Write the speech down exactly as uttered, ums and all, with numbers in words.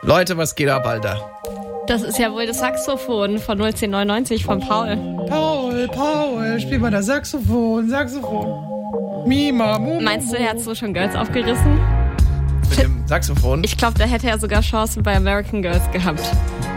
Leute, was geht ab, Alter? Das ist ja wohl das Saxophon von null zehn neunundneunzig von Paul. Paul, Paul, spiel mal das Saxophon, Saxophon. Mima, Muma. Meinst du, er hat so schon Girls aufgerissen? Mit dem Saxophon? Ich glaube, da hätte er sogar Chancen bei American Girls gehabt.